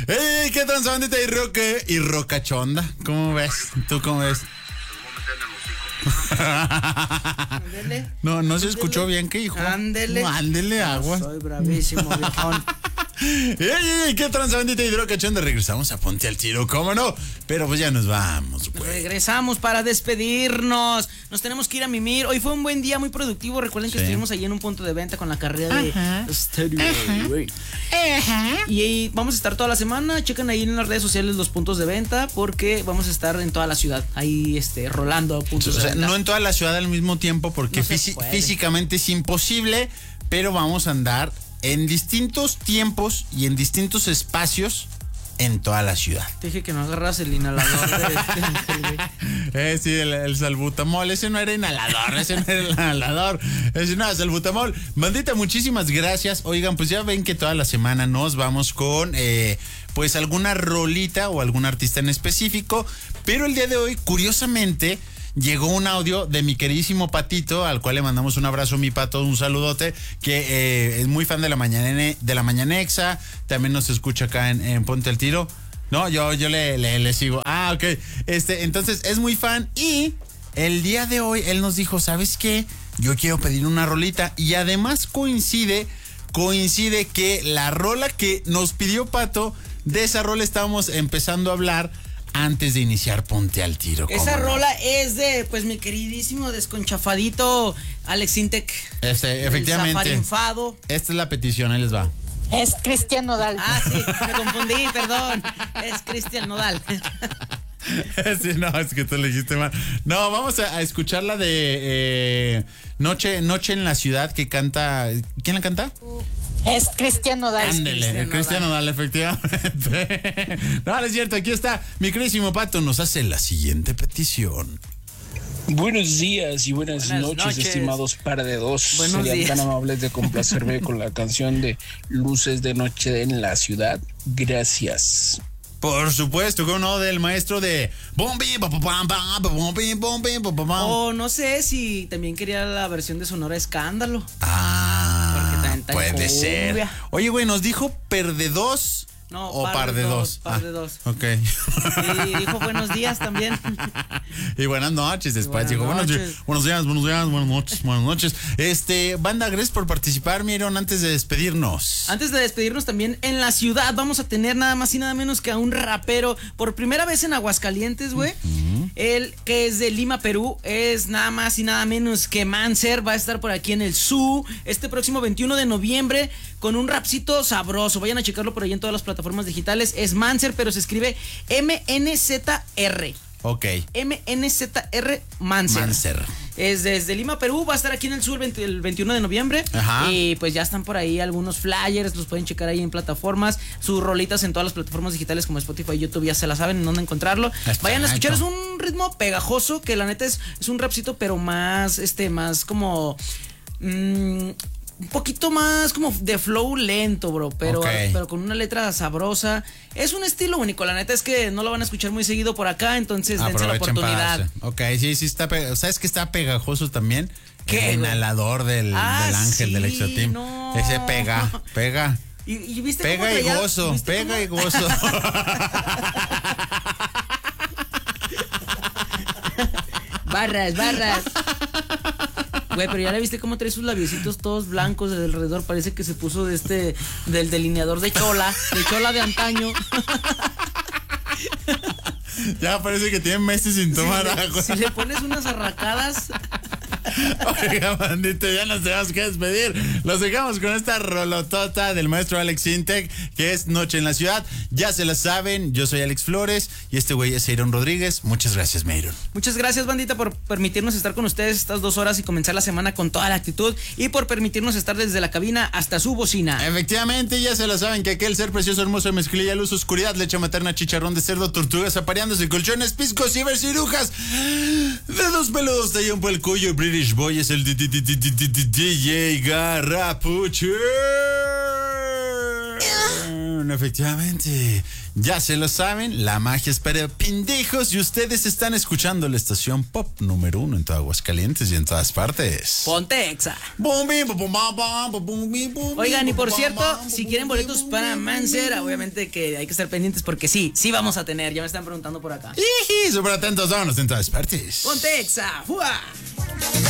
¡Ey! ¿Qué transbandita y roque y rocachonda? ¿Cómo ves? ¿Tú cómo ves? Ándele. No se escuchó bien, ¿qué dijo? Ándele. No, ándele, agua. Soy bravísimo, viejón. ¡Ey! ¿Qué transbandita y rocachonda? Regresamos a Ponte al Tiro, ¿cómo no? Pero pues ya nos vamos, güey. Regresamos para despedirnos. Nos tenemos que ir a mimir. Hoy fue un buen día, muy productivo. Recuerden que estuvimos allí en un punto de venta con la carrera de Stereo. Y vamos a estar toda la semana. Chequen ahí en las redes sociales los puntos de venta, porque vamos a estar en toda la ciudad. Ahí rolando puntos de venta. No en toda la ciudad al mismo tiempo, porque No se puede. físicamente es imposible, pero vamos a andar en distintos tiempos y en distintos espacios en toda la ciudad. Te dije que no agarras el inhalador de Sí, el salbutamol. Ese no era inhalador, ese no era el inhalador. Ese no era salbutamol. Bandita, muchísimas gracias. Oigan, pues ya ven que toda la semana nos vamos con pues alguna rolita o algún artista en específico. Pero el día de hoy, curiosamente, llegó un audio de mi queridísimo Patito, al cual le mandamos un abrazo, mi Pato, un saludote, que es muy fan de la Mañanexa, también nos escucha acá en Ponte al Tiro. No, yo le sigo. Ah, ok. Entonces es muy fan y el día de hoy él nos dijo, ¿sabes qué? Yo quiero pedir una rolita y además coincide que la rola que nos pidió Pato, de esa rola estábamos empezando a hablar antes de iniciar Ponte al Tiro. Esa rola es de, pues, mi queridísimo desconchafadito Alex Intec. Efectivamente. Zafarinfado. Esta es la petición, ahí les va. Es Cristian Nodal. Ah, sí, me confundí, perdón. Es Cristian Nodal. Sí, no, es que tú le dijiste mal. No, vamos a escuchar la de Noche en la Ciudad, que canta. ¿Quién la canta? Es Cristian Nodal. Ándele, Cristian Nodal, efectivamente. No, es cierto, aquí está mi queridísimo Pato, nos hace la siguiente petición. Buenos días y buenas noches, noches, estimados par de dos. Buenos Serían días. tan amables de complacerme con la canción de Luces de Noche en la Ciudad. Gracias. Por supuesto, que uno del maestro de O no sé si también quería la versión de Sonora Escándalo. Ah, Porque también está en puede ser. cumbia. Oye, güey, ¿nos dijo perdedos? No, o par de dos. Par de dos. Ok. Y dijo buenos días también. Y buenas noches después. Dijo buenos días, buenos noches. Banda, gracias por participar, Miron, antes de despedirnos. Antes de despedirnos también, en la ciudad vamos a tener nada más y nada menos que a un rapero por primera vez en Aguascalientes, güey. Él, que es de Lima, Perú, es nada más y nada menos que Manser. Va a estar por aquí en el Zoo este próximo 21 de noviembre con un rapcito sabroso. Vayan a checarlo por ahí en todas las plataformas digitales. Es Manser, pero se escribe MNZR. Ok. MNZR Manser. Es desde Lima, Perú. Va a estar aquí en el Sur el 21 de noviembre. Ajá. Y pues ya están por ahí algunos flyers. Los pueden checar ahí en plataformas. Sus rolitas en todas las plataformas digitales como Spotify y YouTube. Ya se la saben en dónde encontrarlo. Exacto. Vayan a escuchar. Es un ritmo pegajoso. Que la neta es un rapcito, pero más, más como... un poquito más como de flow lento, bro, pero con una letra sabrosa. Es un estilo único, la neta es que no lo van a escuchar muy seguido por acá, entonces dense la oportunidad. Ok, sí, está ¿sabes que está pegajoso también? ¿Qué, El güey? inhalador del ángel, sí, del Extra Team. no. Ese pega. ¿Y viste Pega cómo y traía? gozo, ¿Viste pega cómo? y gozo. Barras. Güey, pero ya le viste cómo trae sus labiositos todos blancos de alrededor. Parece que se puso del delineador de chola de antaño. Ya parece que tiene meses sin tomar agua. Si le pones unas arracadas. Oiga, bandito, ya nos tenemos que despedir. Los dejamos con esta rolotota del maestro Alex Intec, que es Noche en la Ciudad. Ya se la saben, yo soy Alex Flores y este güey es Aaron Rodríguez. Muchas gracias, Mayron. Muchas gracias, bandita, por permitirnos estar con ustedes estas 2 horas y comenzar la semana con toda la actitud, y por permitirnos estar desde la cabina hasta su bocina. Efectivamente, ya se la saben, que aquel ser precioso, hermoso, mezclilla, luz, oscuridad, leche materna, chicharrón de cerdo, tortugas apareándose, colchones, piscos, cibercirujas, dedos peludos, tallón por el cuello, British Boy es el DJ Garrapuche. escucharon, efectivamente. Ya se lo saben, la magia es para pendejos y ustedes están escuchando la estación pop número 1 en todo Aguascalientes y en todas partes. Ponte Exa. Oigan, y por cierto, si quieren boletos para Mancera, obviamente que hay que estar pendientes porque sí vamos a tener. Ya me están preguntando por acá. Súper atentos, vámonos en todas partes. Ponte Exa. ¡Fua!